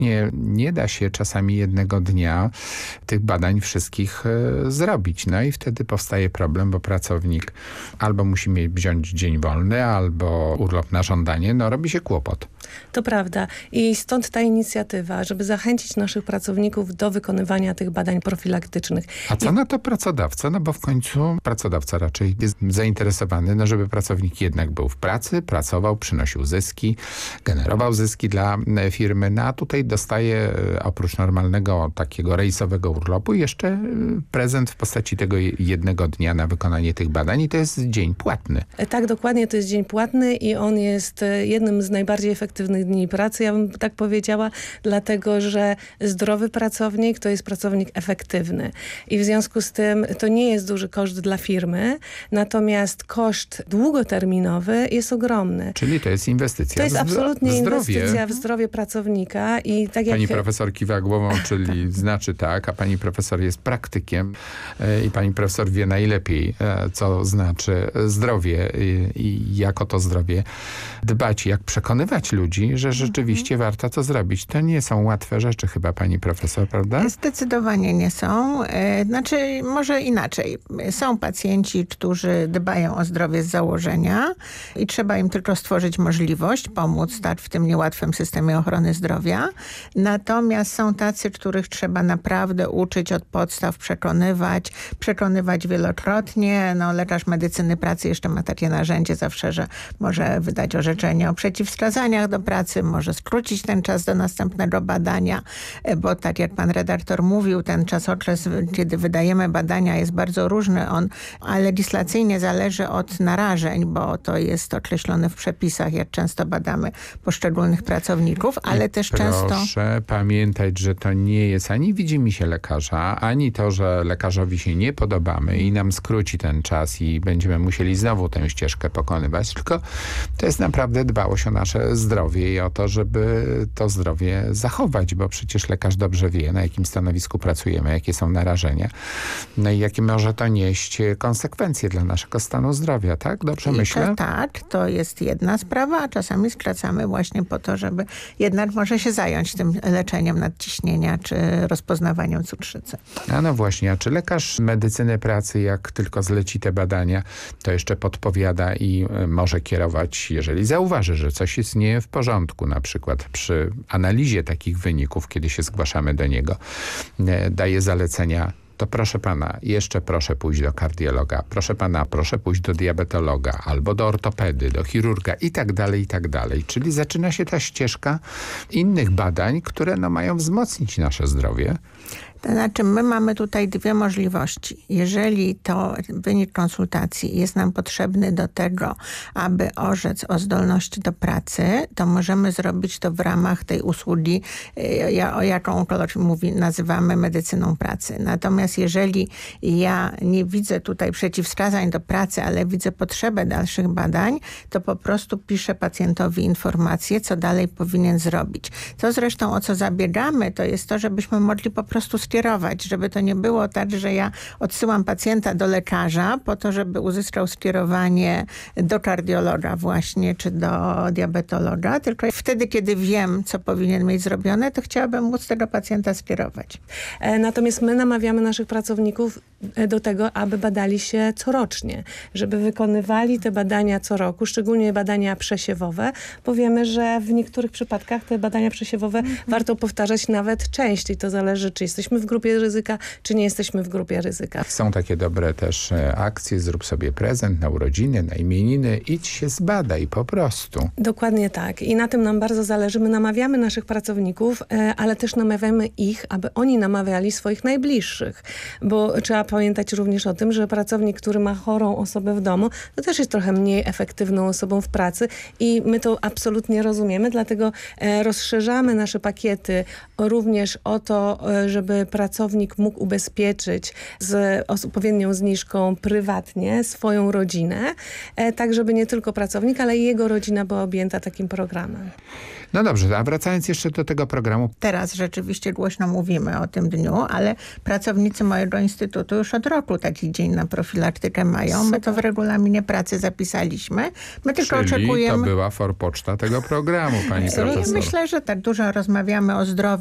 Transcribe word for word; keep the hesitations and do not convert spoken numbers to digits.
Nie, nie da się czasami jednego dnia tych badań wszystkich e, zrobić. No i wtedy powstaje problem, bo pracownik albo musi mieć, wziąć dzień wolny, albo urlop na żądanie. No robi się kłopot. To prawda. I stąd ta inicjatywa, żeby zachęcić naszych pracowników do wykonywania tych badań profilaktycznych. A co I... na to pracodawca? No bo w końcu pracodawca raczej jest zainteresowany, no żeby pracownik jednak był w pracy, pracował, przynosił zyski, generował zyski dla firmy. No a tutaj dostaje oprócz normalnego takiego rejsowego urlopu jeszcze prezent w postaci tego jednego dnia na wykonanie tych badań i to jest dzień płatny. Tak, dokładnie, to jest dzień płatny i on jest jednym z najbardziej efektywnych dni pracy, ja bym tak powiedziała, dlatego, że zdrowy pracownik to jest pracownik efektywny i w związku z tym to nie jest duży koszt dla firmy, natomiast koszt długoterminowy jest ogromny. Czyli to jest inwestycja To jest w absolutnie zdrowie. inwestycja w zdrowie pracownika i tak jak... Pani profesor kiwa głową, czyli znaczy tak, a pani profesor jest praktykiem i pani profesor wie najlepiej, co znaczy zdrowie i jak o to zdrowie dbać, jak przekonywać ludzi, że rzeczywiście mhm. warto to zrobić. To nie są łatwe rzeczy chyba, pani profesor, prawda? Zdecydowanie nie są. Znaczy, może inaczej. Są pacjenci, którzy dbają o zdrowie z założenia i trzeba im tylko stworzyć możliwość, pomóc tak w tym niełatwym systemie ochrony zdrowia. Natomiast są tacy, których trzeba naprawdę uczyć od podstaw, przekonywać, przekonywać wielokrotnie. No, lekarz medycyny pracy jeszcze ma takie narzędzie zawsze, że może wydać orzeczenie o przeciwwskazaniach do pracy, może skrócić ten czas do następnego badania, bo tak jak pan redaktor mówił, ten czasokres, kiedy wydajemy badania, jest bardzo różny. On a legislacyjnie zależy od narażeń, bo to jest określone w przepisach, jak często badamy poszczególnych pracowników, ale I też proszę często... Proszę pamiętać, że to nie jest ani widzimisię lekarza, ani to, że lekarzowi się nie podobamy i nam skróci ten czas i będziemy musieli znowu tę ścieżkę pokonywać, tylko to jest naprawdę dbałość o nasze zdrowie i o to, żeby to zdrowie zachować, bo przecież lekarz dobrze wie, na jakim stanowisku pracujemy, jakie są narażenia, no i jakie może to nieść konsekwencje dla naszego stanu zdrowia, tak? Dobrze I myślę? To, tak, to jest jedna sprawa, a czasami skracamy właśnie po to, żeby jednak może się zająć tym leczeniem nadciśnienia czy rozpoznawaniem cukrzycy. A no właśnie, a czy lekarz medycyny pracy, jak tylko zleci te badania, to jeszcze podpowiada i może kierować, jeżeli zauważy, że coś jest nie w porządku, na przykład przy analizie takich wyników, kiedy się zgłaszamy do niego, daje zalecenia, to proszę pana, jeszcze proszę pójść do kardiologa, proszę pana, proszę pójść do diabetologa, albo do ortopedy, do chirurga i tak dalej, i tak dalej. Czyli zaczyna się ta ścieżka innych badań, które no, mają wzmocnić nasze zdrowie. To znaczy, my mamy tutaj dwie możliwości. Jeżeli to wynik konsultacji jest nam potrzebny do tego, aby orzec o zdolności do pracy, to możemy zrobić to w ramach tej usługi, o jaką onkolog mówi, nazywamy medycyną pracy. Natomiast jeżeli ja nie widzę tutaj przeciwwskazań do pracy, ale widzę potrzebę dalszych badań, to po prostu piszę pacjentowi informację, co dalej powinien zrobić. To zresztą, o co zabiegamy, to jest to, żebyśmy mogli po prostu skierować, żeby to nie było tak, że ja odsyłam pacjenta do lekarza po to, żeby uzyskał skierowanie do kardiologa właśnie, czy do diabetologa, tylko wtedy, kiedy wiem, co powinien mieć zrobione, to chciałabym móc tego pacjenta skierować. Natomiast my namawiamy naszych pracowników do tego, aby badali się corocznie, żeby wykonywali te badania co roku, szczególnie badania przesiewowe, bo wiemy, że w niektórych przypadkach te badania przesiewowe mm. warto powtarzać nawet częściej. To zależy, czy jesteśmy w grupie ryzyka, czy nie jesteśmy w grupie ryzyka. Są takie dobre też akcje, zrób sobie prezent na urodziny, na imieniny, idź się zbadaj po prostu. Dokładnie tak. I na tym nam bardzo zależy. My namawiamy naszych pracowników, ale też namawiamy ich, aby oni namawiali swoich najbliższych, bo trzeba pamiętać również o tym, że pracownik, który ma chorą osobę w domu, to też jest trochę mniej efektywną osobą w pracy i my to absolutnie rozumiemy, dlatego rozszerzamy nasze pakiety również o to, żeby pracownik mógł ubezpieczyć z odpowiednią zniżką prywatnie swoją rodzinę, e, tak żeby nie tylko pracownik, ale i jego rodzina była objęta takim programem. No dobrze, a wracając jeszcze do tego programu. Teraz rzeczywiście głośno mówimy o tym dniu, ale pracownicy mojego instytutu już od roku taki dzień na profilaktykę mają. My to w regulaminie pracy zapisaliśmy. My tylko Czyli oczekujemy... to była forpoczta tego programu, pani profesor. Myślę, że tak dużo rozmawiamy o zdrowiu